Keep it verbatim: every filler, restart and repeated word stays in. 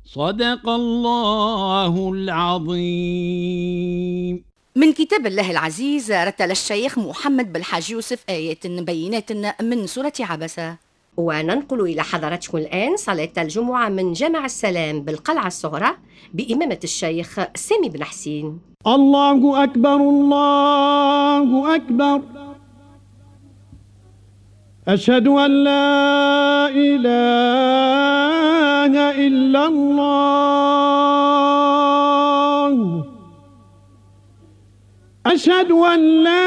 صدق الله العظيم. من كتاب الله العزيز رتل الشيخ محمد بالحاج يوسف آيات بينات من سورة عبسة. وننقل إلى حضراتكم الآن صلاة الجمعة من جامع السلام بالقلعة الصغرى بإمامة الشيخ سامي بن حسين. الله أكبر الله أكبر، أشهد أن لا إله إلا الله، أشهد أن لا